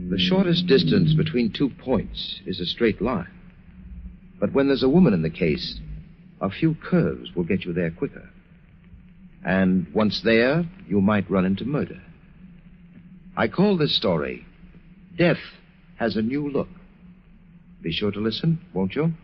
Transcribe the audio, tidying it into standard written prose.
The shortest distance between 2 points is a straight line. But when there's a woman in the case, a few curves will get you there quicker. And once there, you might run into murder. I call this story, Death Has a New Look. Be sure to listen, won't you?